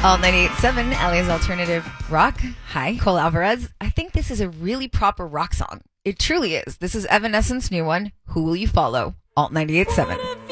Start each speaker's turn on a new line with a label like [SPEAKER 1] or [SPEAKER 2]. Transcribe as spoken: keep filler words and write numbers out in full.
[SPEAKER 1] Alt ninety-eight point seven, L A's Alternative Rock. Hi, Cole Alvarez. I think this is a really proper rock song. It truly is. This is Evanescence's new one, Who Will You Follow? Alt ninety-eight point seven.